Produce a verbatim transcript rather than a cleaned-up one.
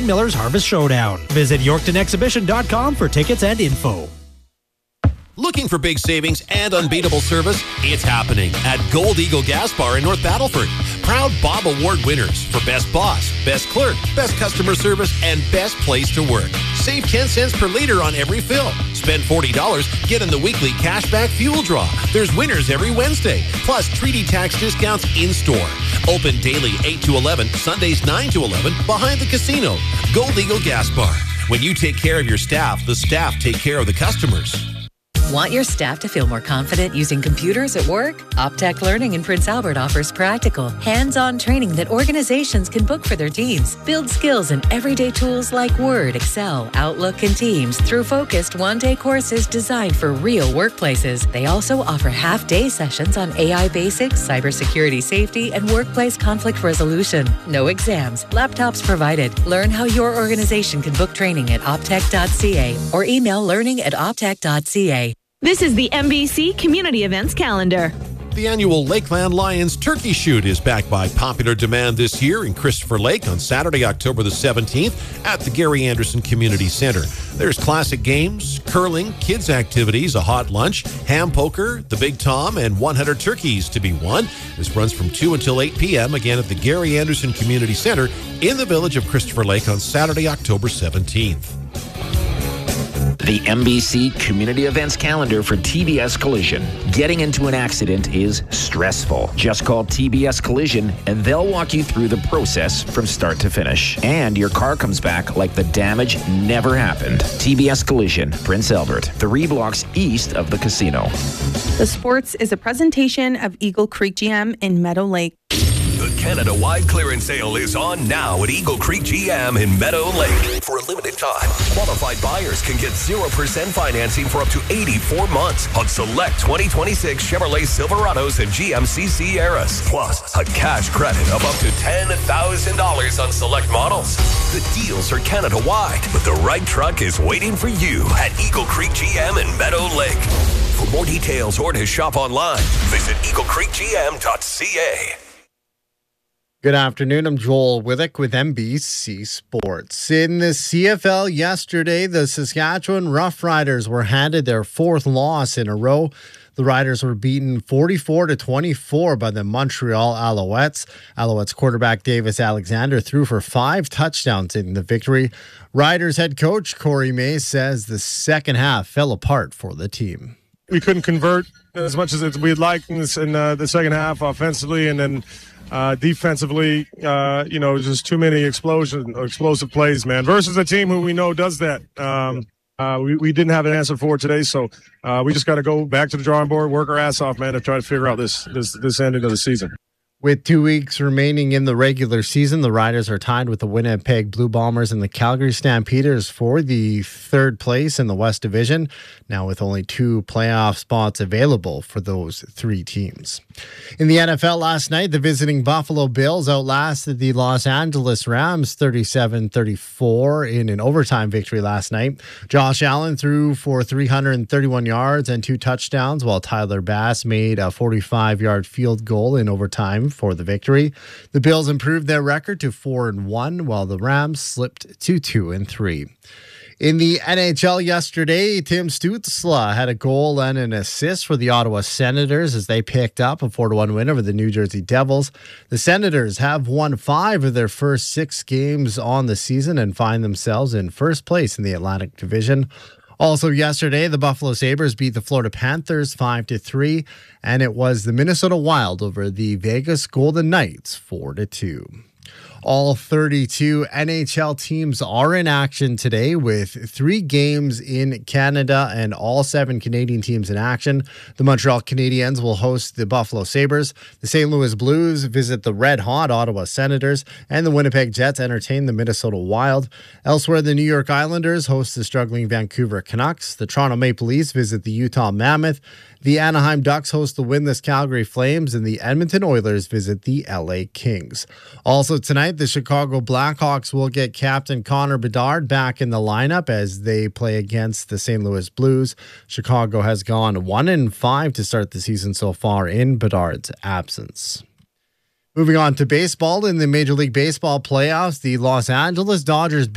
Miller's Harvest Showdown. Visit yorkton exhibition dot com for tickets and info. Looking for big savings and unbeatable service? It's happening at Gold Eagle Gas Bar in North Battleford. Proud Bob Award winners for Best Boss, Best Clerk, Best Customer Service, and Best Place to Work. Save ten cents per liter on every fill. Spend forty dollars, get in the weekly cashback fuel draw. There's winners every Wednesday, plus treaty tax discounts in-store. Open daily eight to eleven, Sundays nine to eleven, behind the casino. Gold Eagle Gas Bar. When you take care of your staff, the staff take care of the customers. Want your staff to feel more confident using computers at work? Optech Learning in Prince Albert offers practical, hands-on training that organizations can book for their teams. Build skills in everyday tools like Word, Excel, Outlook, and Teams through focused one-day courses designed for real workplaces. They also offer half-day sessions on A I basics, cybersecurity safety, and workplace conflict resolution. No exams, laptops provided. Learn how your organization can book training at optech dot c a or email learning at optech dot c a. This is the N B C Community Events Calendar. The annual Lakeland Lions Turkey Shoot is back by popular demand this year in Christopher Lake on Saturday, October the seventeenth at the Gary Anderson Community Center. There's classic games, curling, kids activities, a hot lunch, ham poker, the Big Tom, and one hundred turkeys to be won. This runs from two until eight p.m. again at the Gary Anderson Community Center in the village of Christopher Lake on Saturday, October seventeenth. The N B C Community Events Calendar for T B S Collision. Getting into an accident is stressful. Just call T B S Collision and they'll walk you through the process from start to finish. And your car comes back like the damage never happened. T B S Collision, Prince Albert, three blocks east of the casino. The Sports is a presentation of Eagle Creek G M in Meadow Lake. The Canada-wide clearance sale is on now at Eagle Creek G M in Meadow Lake. For a limited time, qualified buyers can get zero percent financing for up to eighty-four months on select twenty twenty-six Chevrolet Silverados and G M C Sierras. Plus, a cash credit of up to ten thousand dollars on select models. The deals are Canada-wide, but the right truck is waiting for you at Eagle Creek G M in Meadow Lake. For more details or to shop online, visit eagle creek g m dot c a. Good afternoon. I'm Joel Withick with N B C Sports. In the C F L yesterday, the Saskatchewan Roughriders were handed their fourth loss in a row. The Riders were beaten forty-four to twenty-four by the Montreal Alouettes. Alouettes quarterback Davis Alexander threw for five touchdowns in the victory. Riders head coach Corey May says the second half fell apart for the team. We couldn't convert as much as we'd like in, this, in uh, the second half offensively, and then Uh, defensively, uh, you know, just too many explosion, explosive plays, man, versus a team who we know does that. Um, uh, we, we didn't have an answer for it today, so uh, we just got to go back to the drawing board, work our ass off, man, to try to figure out this, this, this ending of the season. With two weeks remaining in the regular season, the Riders are tied with the Winnipeg Blue Bombers and the Calgary Stampeders for the third place in the West Division, now with only two playoff spots available for those three teams. In the N F L last night, the visiting Buffalo Bills outlasted the Los Angeles Rams thirty-seven thirty-four in an overtime victory last night. Josh Allen threw for three hundred thirty-one yards and two touchdowns, while Tyler Bass made a forty-five-yard field goal in overtime for the victory. The Bills improved their record to four and one, while the Rams slipped to two and three. In the N H L yesterday, Tim Stützle had a goal and an assist for the Ottawa Senators as they picked up a four to one win over the New Jersey Devils. The Senators have won five of their first six games on the season and find themselves in first place in the Atlantic Division. Also yesterday, the Buffalo Sabres beat the Florida Panthers five to three, and it was the Minnesota Wild over the Vegas Golden Knights four to two. All thirty-two N H L teams are in action today with three games in Canada and all seven Canadian teams in action. The Montreal Canadiens will host the Buffalo Sabres. The Saint Louis Blues visit the red-hot Ottawa Senators, and the Winnipeg Jets entertain the Minnesota Wild. Elsewhere, the New York Islanders host the struggling Vancouver Canucks. The Toronto Maple Leafs visit the Utah Mammoth. The Anaheim Ducks host the winless Calgary Flames, and the Edmonton Oilers visit the L A Kings. Also tonight, the Chicago Blackhawks will get captain Connor Bedard back in the lineup as they play against the Saint Louis Blues. Chicago has gone one and five to start the season so far in Bedard's absence. Moving on to baseball, in the Major League Baseball playoffs, the Los Angeles Dodgers